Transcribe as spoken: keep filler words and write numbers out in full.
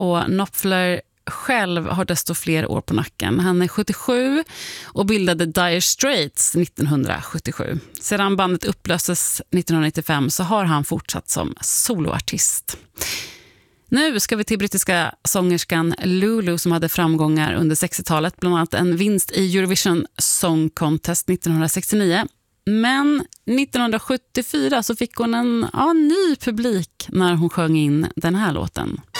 och Knopfler själv har desto fler år på nacken. Han är sjuttiosju och bildade Dire Straits nittonhundrasjuttiosju. Sedan bandet upplöses nittonhundranittiofem så har han fortsatt som soloartist. Nu ska vi till brittiska sångerskan Lulu som hade framgångar under sextiotalet, bland annat en vinst i Eurovision Song Contest nittonhundrasextionio. Men nittonhundrasjuttiofyra så fick hon en ja, ny publik när hon sjöng in den här låten.